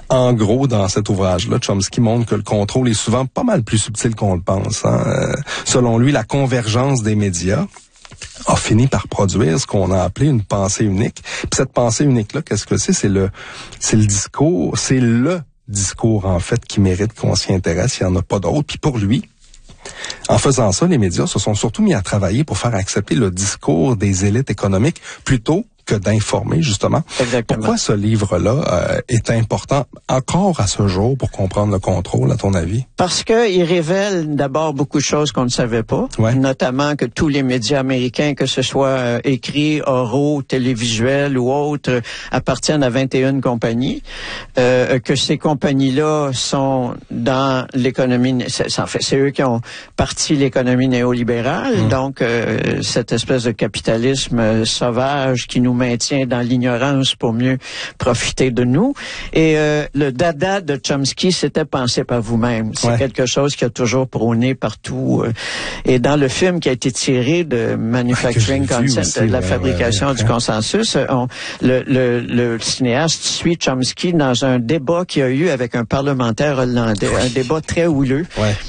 En gros, dans cet ouvrage-là, Chomsky montre que le contrôle est souvent pas mal plus subtil qu'on le pense. Selon lui, la convergence des médias a fini par produire ce qu'on a appelé une pensée unique. Puis cette pensée unique-là, qu'est-ce que c'est? C'est le discours, c'est le discours, en fait, qui mérite qu'on s'y intéresse. Il n'y en a pas d'autre. Puis pour lui, en faisant ça, les médias se sont surtout mis à travailler pour faire accepter le discours des élites économiques plutôt que d'informer, justement. Exactement. Pourquoi ce livre-là est important encore à ce jour pour comprendre le contrôle, à ton avis? Parce que il révèle d'abord beaucoup de choses qu'on ne savait pas, notamment que tous les médias américains, que ce soit écrits, oraux, télévisuels ou autres, appartiennent à 21 compagnies, que ces compagnies-là sont dans l'économie, c'est eux qui ont parti l'économie néolibérale, donc cette espèce de capitalisme sauvage qui nous maintient dans l'ignorance pour mieux profiter de nous. Et le dada de Chomsky, c'était penser par vous-même. C'est quelque chose qui a toujours prôné partout. Et dans le film qui a été tiré de Manufacturing Consensus, la fabrication du consensus, le cinéaste suit Chomsky dans un débat qu'il y a eu avec un parlementaire hollandais, un débat très houleux.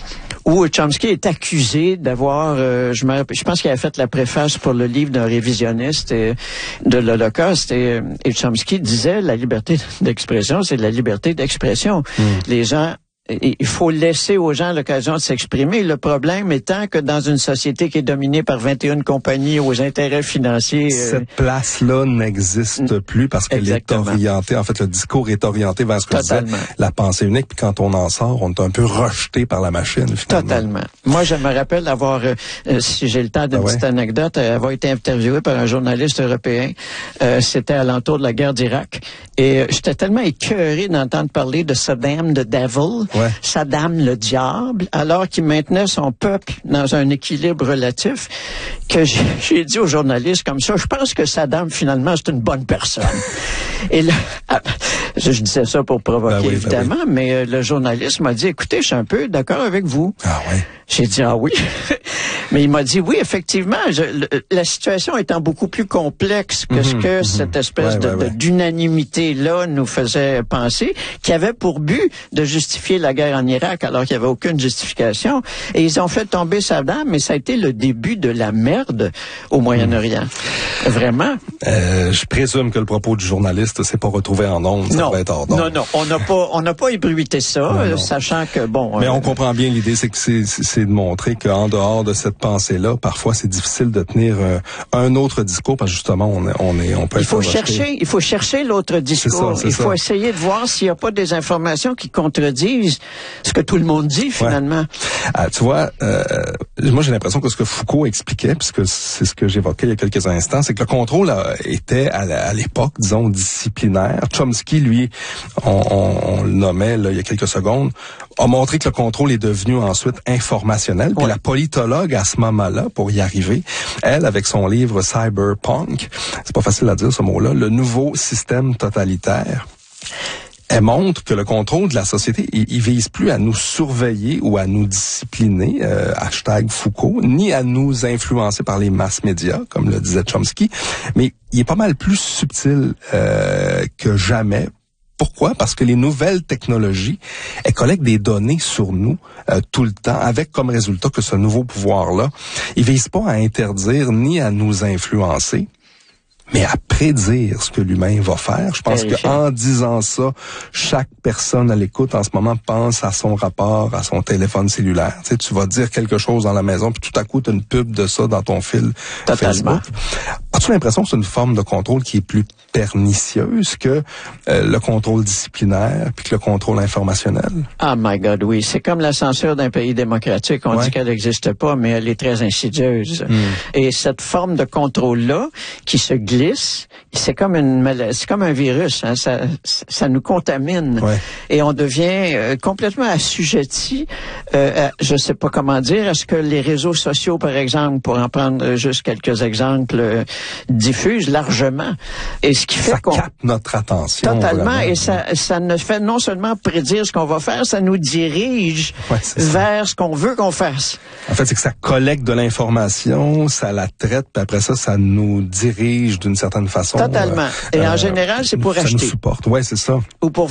Où Chomsky est accusé d'avoir, je pense qu'il a fait la préface pour le livre d'un révisionniste de l'Holocauste, et Chomsky disait la liberté d'expression, c'est la liberté d'expression. Les gens, il faut laisser aux gens l'occasion de s'exprimer. Le problème étant que dans une société qui est dominée par 21 compagnies aux intérêts financiers... Cette place-là n'existe plus parce qu'elle est orientée, en fait, le discours est orienté vers ce que disait la pensée unique, puis quand on en sort, on est un peu rejeté par la machine, finalement. Totalement. Moi, je me rappelle d'avoir, si j'ai le temps d'une petite anecdote, avoir été interviewé par un journaliste européen. C'était à l'entour de la guerre d'Irak. Et j'étais tellement écœuré d'entendre parler de Saddam, the Devil, Saddam le diable, alors qu'il maintenait son peuple dans un équilibre relatif, que j'ai dit aux journalistes comme ça, je pense que Saddam, finalement, c'est une bonne personne. Et là, je disais ça pour provoquer, évidemment, mais le journaliste m'a dit, écoutez, je suis un peu d'accord avec vous. J'ai dit, ah oui. Mais il m'a dit, oui, effectivement, la situation étant beaucoup plus complexe que ce que cette espèce d'unanimité-là nous faisait penser, qui avait pour but de justifier la guerre en Irak, alors qu'il n'y avait aucune justification. Et ils ont fait tomber Saddam, mais ça a été le début de la merde au Moyen-Orient. Vraiment. Je présume que le propos du journaliste s'est pas retrouvé en ondes. Ça va être hors d'onde. Non, on n'a pas ébruité ça, sachant que, bon... Mais on comprend bien l'idée, c'est que c'est de montrer qu'en dehors de cette pensée-là, parfois c'est difficile de tenir un autre discours, parce que justement, on peut il faut chercher l'autre discours. Il faut essayer de voir s'il n'y a pas des informations qui contredisent ce que tout le monde dit, finalement. Tu vois, moi j'ai l'impression que ce que Foucault expliquait, puisque c'est ce que j'évoquais il y a quelques instants, c'est que le contrôle était à l'époque, disons, disciplinaire. Chomsky, lui, on le nommait là, il y a quelques secondes, a montré que le contrôle est devenu ensuite informationnel. Puis la politologue, à ce moment-là, pour y arriver, elle, avec son livre Cyberpunk, c'est pas facile à dire ce mot-là, le nouveau système totalitaire, elle montre que le contrôle de la société, il vise plus à nous surveiller ou à nous discipliner, hashtag Foucault, ni à nous influencer par les masses médias, comme le disait Chomsky, mais il est pas mal plus subtil que jamais. Pourquoi? Parce que les nouvelles technologies, elles collectent des données sur nous tout le temps, avec comme résultat que ce nouveau pouvoir-là, il vise pas à interdire ni à nous influencer, mais à prédire ce que l'humain va faire. Je pense qu'en disant ça, chaque personne à l'écoute en ce moment pense à son rapport, à son téléphone cellulaire. Tu sais, tu vas dire quelque chose dans la maison, puis tout à coup, tu as une pub de ça dans ton fil Facebook. As-tu l'impression que c'est une forme de contrôle qui est plus pernicieuse que le contrôle disciplinaire puis que le contrôle informationnel? Oh my God, oui. C'est comme la censure d'un pays démocratique. On dit qu'elle n'existe pas, mais elle est très insidieuse. Et cette forme de contrôle-là, qui se glisse, c'est comme un virus. Hein. Ça nous contamine. Et on devient complètement assujetti, je sais pas comment dire, à ce que les réseaux sociaux, par exemple, pour en prendre juste quelques exemples, diffusent largement. Et ce qui fait qu'on capte notre attention. Totalement. Vraiment. Et ça ne fait non seulement prédire ce qu'on va faire, ça nous dirige vers ce qu'on veut qu'on fasse. En fait, c'est que ça collecte de l'information, ça la traite, puis après ça nous dirige d'une certaine façon. Totalement. Et en général, c'est pour acheter. Ça nous supporte. Ouais, c'est ça. Ou pour